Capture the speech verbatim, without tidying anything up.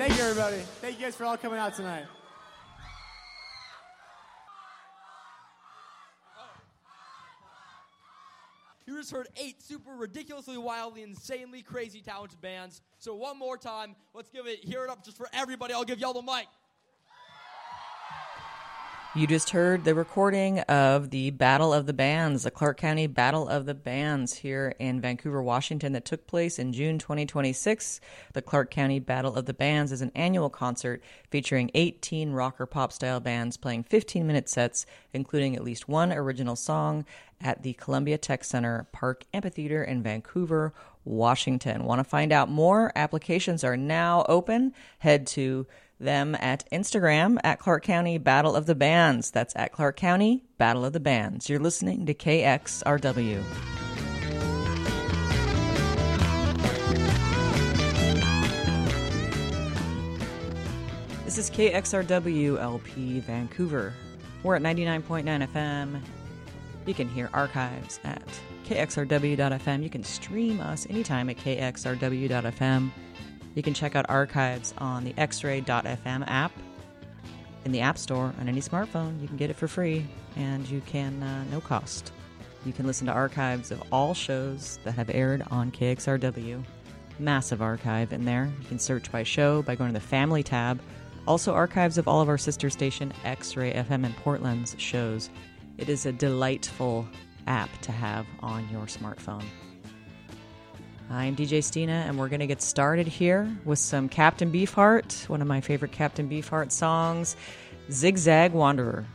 Thank you, everybody. Thank you guys for all coming out tonight. You just heard eight super ridiculously, wildly, insanely crazy, talented bands. So one more time, let's give it, hear it up just for everybody. I'll give y'all the mic. You just heard the recording of the Battle of the Bands, the Clark County Battle of the Bands here in Vancouver, Washington, that took place in June twenty twenty-six. The Clark County Battle of the Bands is an annual concert featuring eighteen rocker pop-style bands playing fifteen-minute sets, including at least one original song at the Columbia Tech Center Park Amphitheater in Vancouver, Washington. Want to find out more? Applications are now open. Head to them at Instagram at Clark County Battle of the Bands. That's at Clark County Battle of the Bands. You're listening to K X R W. This is K X R W L P Vancouver. We're at ninety-nine point nine F M. You can hear archives at K X R W dot F M. You can stream us anytime at K X R W dot F M. You can check out archives on the X Ray dot F M app in the App Store on any smartphone. You can get it for free, and you can, uh, no cost. You can listen to archives of all shows that have aired on K X R W. Massive archive in there. You can search by show by going to the Family tab. Also archives of all of our sister station X Ray F M in Portland's shows. It is a delightful app to have on your smartphone. I'm D J Stina, and we're going to get started here with some Captain Beefheart, one of my favorite Captain Beefheart songs, Zigzag Wanderer.